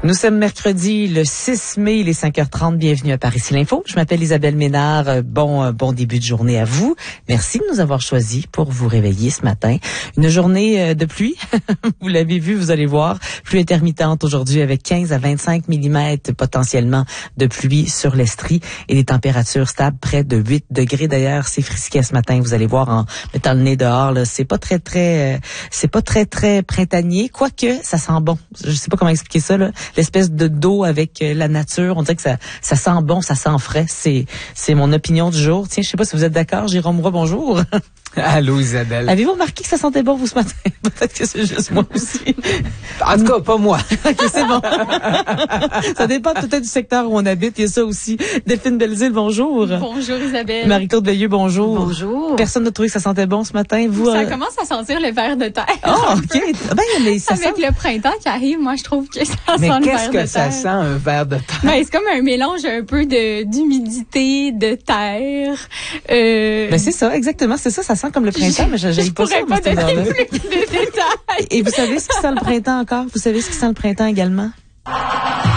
Nous sommes mercredi le 6 mai, il est 5h30. Bienvenue à Paris c'est l'info. Je m'appelle Isabelle Ménard. Bon début de journée à vous. Merci de nous avoir choisis pour vous réveiller ce matin. Une journée de pluie. Vous l'avez vu, vous allez voir. Pluie intermittente aujourd'hui avec 15 à 25 mm potentiellement de pluie sur l'Estrie et des températures stables près de 8 degrés. D'ailleurs, c'est frisquet ce matin. Vous allez voir en mettant le nez dehors, là, c'est pas très printanier. Quoique, ça sent bon. Je sais pas comment expliquer ça, là. L'espèce de d'eau avec la nature. On dirait que ça sent bon, ça sent frais. C'est mon opinion du jour. Tiens, je sais pas si vous êtes d'accord. Jérôme Roy, bonjour. Allô, Isabelle. Avez-vous remarqué que ça sentait bon, vous, ce matin? Peut-être que c'est juste moi aussi. En tout cas, pas moi. OK, c'est bon. Ça dépend peut-être du secteur où on habite. Il y a ça aussi. Delphine Belzile, bonjour. Bonjour, Isabelle. Marie-Claude Veilleux, bonjour. Bonjour. Personne n'a trouvé que ça sentait bon ce matin. Vous, Ça commence à sentir le ver de terre. Oh, OK. Ben, ça Avec sent... le printemps qui arrive, moi, je trouve que ça Mais sent le ver qu'est-ce de terre. que ça sent, un ver de terre? Ben, c'est comme un mélange un peu d'humidité, de terre. Ben, c'est ça, exactement. C'est ça sent comme le printemps, mais j'aille pas ça. Je pourrais pas donner plus de détails. Et vous savez ce qui sent le printemps encore? Vous savez ce qui sent le printemps également?